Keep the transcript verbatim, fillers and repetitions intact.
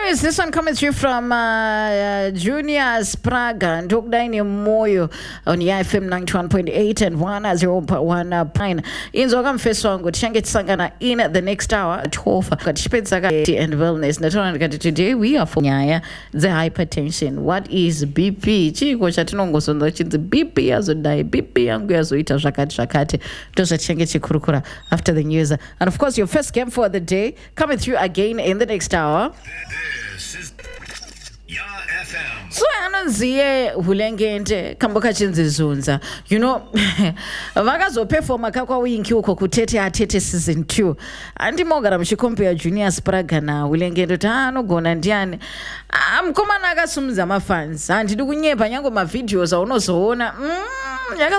Anyways, this one coming through from uh, uh, Junior Spraga, Ndokdaini Moyo on Y F M ninety-one point eight and one oh one uh, Pine. Inzoga mfeso wangu, tishange tisangana in the next hour, tofa, katishipetsaga and wellness. Natona nikati today we are for nyaya, the hypertension. What is B P? Chiko chatinongo sonda chinzi B P yazo dai, B P yangu yazo ita shakati shakati. Tosa tishange chikurukura after the news. And of course, your first game for the day coming through again in the next hour. This is Ya F M. So anonziye hulengente kamboka chinzizunza. You know, vakazo performa kakwa winki uko kutete atete season two. Andi mogara mshikompe ya Junior Spraga na hulengente tano gona ndiane. Amkoma naga sumza mafans. Andi dukunyepa nyango ma videos unozoona. Mm,